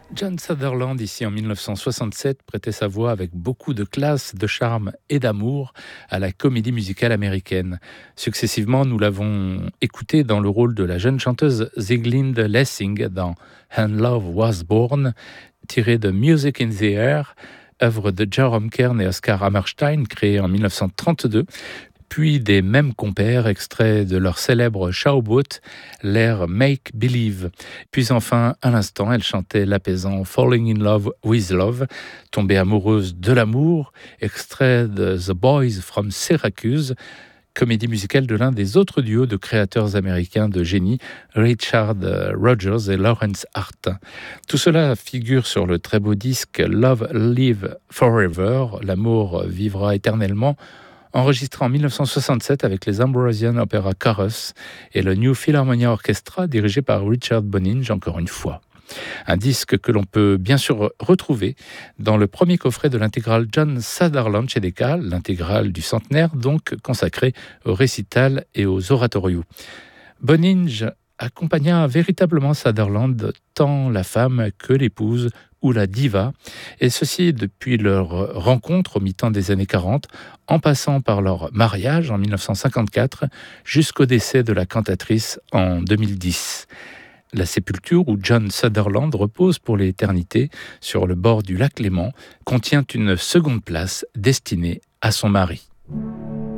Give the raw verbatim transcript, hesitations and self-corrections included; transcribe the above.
John Sutherland, ici en mille neuf cent soixante-sept, prêtait sa voix avec beaucoup de classe, de charme et d'amour à la comédie musicale américaine. Successivement, nous l'avons écouté dans le rôle de la jeune chanteuse Sieglinde Lessing dans And Love Was Born, tiré de Music in the Air, œuvre de Jerome Kern et Oscar Hammerstein, créée en mille neuf cent trente-deux, puis des mêmes compères, extraits de leur célèbre Showboat, l'air Make Believe. Puis enfin, à l'instant, elle chantait l'apaisant Falling in Love with Love, tombée amoureuse de l'amour, extrait de The Boys from Syracuse, comédie musicale de l'un des autres duos de créateurs américains de génie, Richard Rodgers et Lawrence Hart. Tout cela figure sur le très beau disque Love Live Forever, l'amour vivra éternellement, enregistré en mille neuf cent soixante-sept avec les Ambrosian Opera Chorus et le New Philharmonia Orchestra dirigé par Richard Boninge, encore une fois. Un disque que l'on peut bien sûr retrouver dans le premier coffret de l'intégrale John Sutherland chez Decca, l'intégrale du centenaire donc consacrée au récital et aux oratorios. Boninge accompagna véritablement Sutherland, tant la femme que l'épouse ou la diva, et ceci depuis leur rencontre au mi-temps des années quarante, en passant par leur mariage en mille neuf cent cinquante-quatre, jusqu'au décès de la cantatrice en deux mille dix. La sépulture où John Sutherland repose pour l'éternité sur le bord du lac Léman contient une seconde place destinée à son mari.